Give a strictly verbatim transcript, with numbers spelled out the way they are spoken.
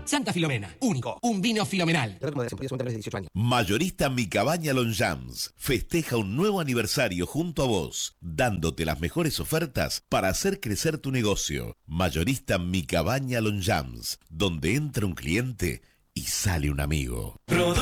Santa Filomena, único, un vino filomenal. Mayorista Mi Cabaña Longchamps festeja un nuevo aniversario junto a vos, dándote las mejores ofertas para hacer crecer tu negocio. Mayorista Mi Cabaña Longchamps, donde entra un cliente y sale un amigo.